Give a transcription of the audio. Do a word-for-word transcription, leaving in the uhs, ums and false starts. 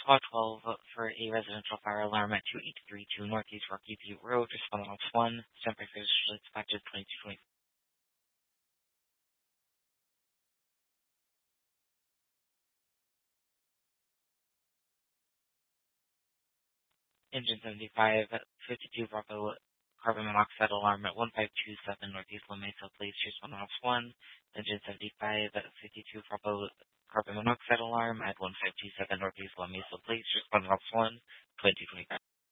call twelve for a residential fire alarm at two eight three two Northeast Rocky View Road, response one. Temperature is expected twenty-two point. Engine seventy-five, fifty-two Bravo carbon monoxide alarm at one five two seven Northeast La Mesa Place, response one. Engine seventy-five, fifty-two Bravo carbon monoxide alarm at one five two seven Northeast La Mesa Place, response one. twenty twenty-five.